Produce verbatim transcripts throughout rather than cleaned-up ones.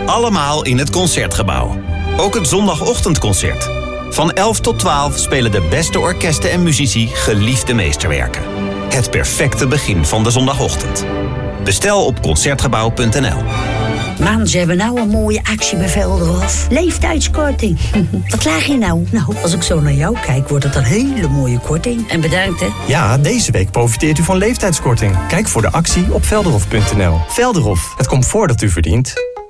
Allemaal in het Concertgebouw. Ook het zondagochtendconcert. Van elf tot twaalf spelen de beste orkesten en muzici geliefde meesterwerken. Het perfecte begin van de zondagochtend. Bestel op concertgebouw punt n l. Man, ze hebben nou een mooie actie bij Velderhof. Leeftijdskorting. Wat klaag je nou? Nou, als ik zo naar jou kijk, wordt het een hele mooie korting. En bedankt, hè? Ja, deze week profiteert u van leeftijdskorting. Kijk voor de actie op velderhof punt n l. Velderhof, het comfort dat u verdient.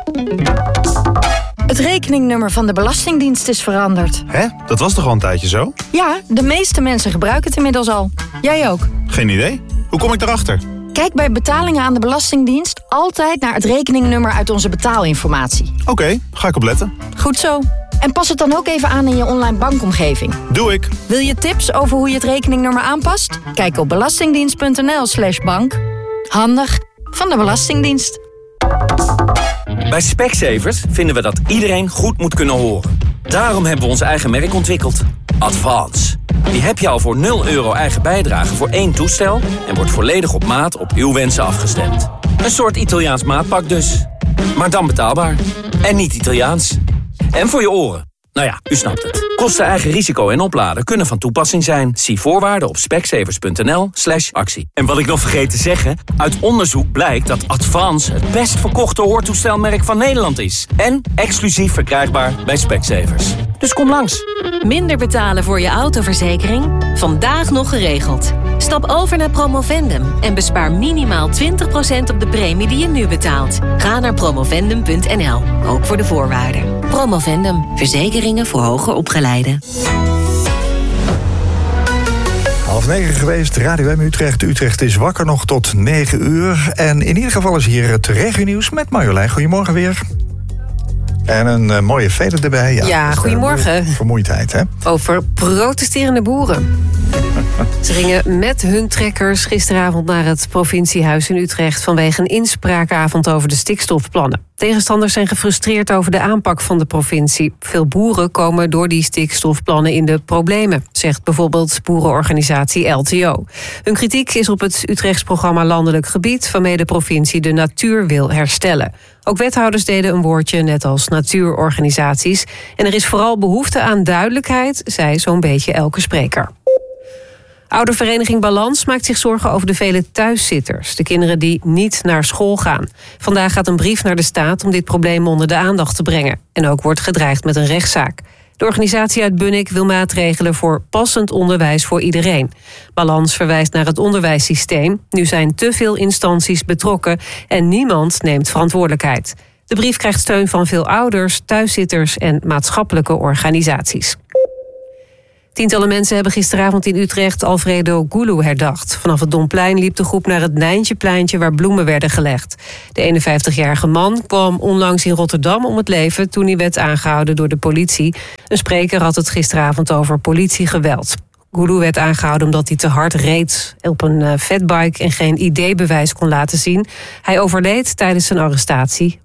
Het rekeningnummer van de Belastingdienst is veranderd. Hè? Dat was toch al een tijdje zo? Ja, de meeste mensen gebruiken het inmiddels al. Jij ook. Geen idee. Hoe kom ik erachter? Kijk bij betalingen aan de Belastingdienst altijd naar het rekeningnummer uit onze betaalinformatie. Oké, okay, ga ik opletten. Goed zo. En pas het dan ook even aan in je online bankomgeving. Doe ik. Wil je tips over hoe je het rekeningnummer aanpast? Kijk op belastingdienst punt n l slash bank. Handig van de Belastingdienst. Bij Specsavers vinden we dat iedereen goed moet kunnen horen. Daarom hebben we ons eigen merk ontwikkeld. Advance. Die heb je al voor nul euro eigen bijdrage voor één toestel en wordt volledig op maat op uw wensen afgestemd. Een soort Italiaans maatpak dus. Maar dan betaalbaar. En niet Italiaans. En voor je oren. Nou ja, u snapt het. Kosten, eigen risico en opladen kunnen van toepassing zijn. Zie voorwaarden op specsavers punt n l slash actie. En wat ik nog vergeet te zeggen, uit onderzoek blijkt dat Advance het best verkochte hoortoestelmerk van Nederland is. En exclusief verkrijgbaar bij Specsavers. Dus kom langs. Minder betalen voor je autoverzekering? Vandaag nog geregeld. Stap over naar Promovendum en bespaar minimaal twintig procent op de premie die je nu betaalt. Ga naar promovendum punt n l, ook voor de voorwaarden. Promovendum, verzekeringen voor hoger opgeleiden. Half negen geweest, Radio M Utrecht. Utrecht is wakker nog tot negen uur. En in ieder geval is hier het regionieuws met Marjolein. Goedemorgen weer. En een uh, mooie veder erbij. Ja, ja goedemorgen. Vermoeidheid, hè? Over protesterende boeren. Ze gingen met hun trekkers gisteravond naar het provinciehuis in Utrecht vanwege een inspraakavond over de stikstofplannen. Tegenstanders zijn gefrustreerd over de aanpak van de provincie. Veel boeren komen door die stikstofplannen in de problemen, zegt bijvoorbeeld boerenorganisatie L T O. Hun kritiek is op het Utrechts programma Landelijk Gebied, waarmee de provincie de natuur wil herstellen. Ook wethouders deden een woordje, net als natuurorganisaties. En er is vooral behoefte aan duidelijkheid, zei zo'n beetje elke spreker. Oudervereniging Balans maakt zich zorgen over de vele thuiszitters. De kinderen die niet naar school gaan. Vandaag gaat een brief naar de staat om dit probleem onder de aandacht te brengen. En ook wordt gedreigd met een rechtszaak. De organisatie uit Bunnik wil maatregelen voor passend onderwijs voor iedereen. Balans verwijst naar het onderwijssysteem. Nu zijn te veel instanties betrokken en niemand neemt verantwoordelijkheid. De brief krijgt steun van veel ouders, thuiszitters en maatschappelijke organisaties. Tientallen mensen hebben gisteravond in Utrecht Alfredo Gulu herdacht. Vanaf het Domplein liep de groep naar het Nijntjepleintje waar bloemen werden gelegd. De eenenvijftigjarige man kwam onlangs in Rotterdam om het leven toen hij werd aangehouden door de politie. Een spreker had het gisteravond over politiegeweld. Gulu werd aangehouden omdat hij te hard reed op een fatbike en geen I D-bewijs kon laten zien. Hij overleed tijdens zijn arrestatie.